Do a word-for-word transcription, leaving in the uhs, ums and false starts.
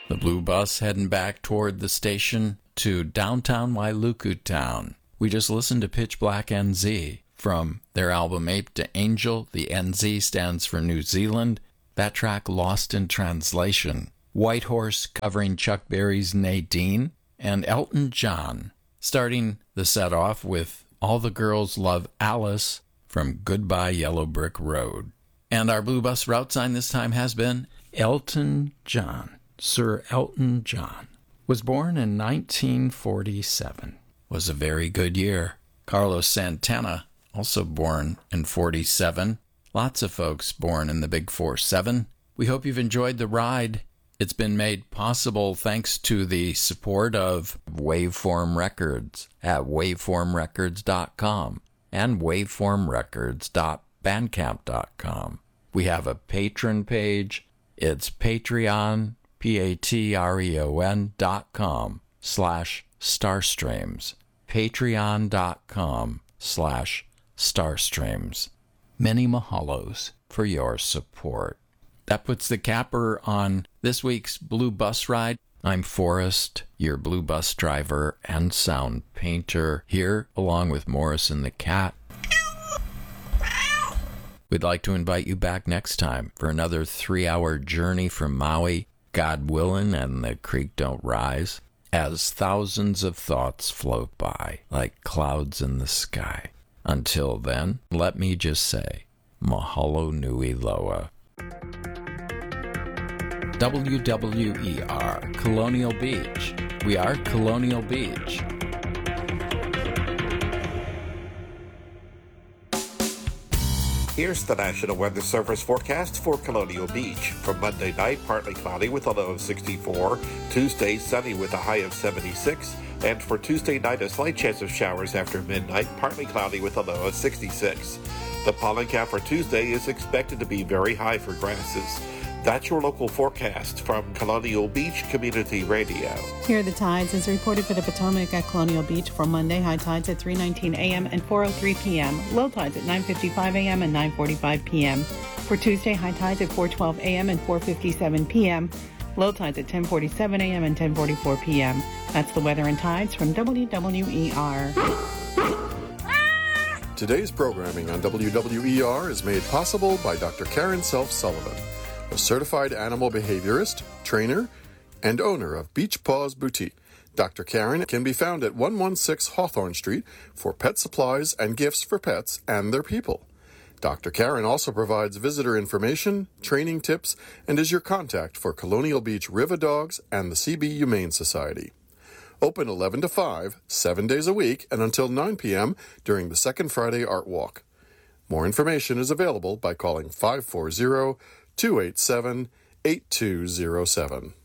The Blue Bus heading back toward the station to downtown Wailuku Town. We just listened to Pitch Black N Z from their album Ape to Angel. The N Z stands for New Zealand. That track, Lost in Translation. White Horse covering Chuck Berry's Nadine, and Elton John starting the set off with All the Girls Love Alice from Goodbye Yellow Brick Road. And our Blue Bus route sign this time has been Elton John. Sir Elton John was born in nineteen forty-seven. Was a very good year. Carlos Santana, also born in forty-seven. Lots of folks born in the big four seven. We hope you've enjoyed the ride. It's been made possible thanks to the support of Waveform Records at waveform records dot com and waveform records dot bandcamp dot com. We have a Patreon page. It's Patreon, P-A-T-R-E-O-N dot com slash Starstreams. Patreon.com slash Starstreams. Many mahalos for your support. That puts the capper on this week's Blue Bus Ride. I'm Forrest, your Blue Bus driver and sound painter, here along with Morrison the cat. We'd like to invite you back next time for another three-hour journey from Maui, God willing, and the creek don't rise, as thousands of thoughts float by like clouds in the sky. Until then, let me just say, mahalo nui loa. W W E R, Colonial Beach. We are Colonial Beach. Here's the National Weather Service forecast for Colonial Beach. For Monday night, partly cloudy with a low of sixty-four. Tuesday, sunny with a high of seventy-six. And for Tuesday night, a slight chance of showers after midnight, partly cloudy with a low of sixty-six. The pollen count for Tuesday is expected to be very high for grasses. That's your local forecast from Colonial Beach Community Radio. Here are the tides as reported for the Potomac at Colonial Beach for Monday. High tides at three nineteen a.m. and four oh three p.m. Low tides at nine fifty-five a.m. and nine forty-five p.m. For Tuesday, high tides at four twelve a.m. and four fifty-seven p.m. Low tides at ten forty-seven a.m. and ten forty-four p.m. That's the weather and tides from W W E R. Today's programming on W W E R is made possible by Doctor Karen Self Sullivan, a certified animal behaviorist, trainer, and owner of Beach Paws Boutique. Doctor Karen can be found at one sixteen Hawthorne Street for pet supplies and gifts for pets and their people. Doctor Karen also provides visitor information, training tips, and is your contact for Colonial Beach River Dogs and the C B Humane Society. Open eleven to five, seven days a week, and until nine p.m. during the Second Friday Art Walk. More information is available by calling five four zero, two eight seven, eight two zero seven.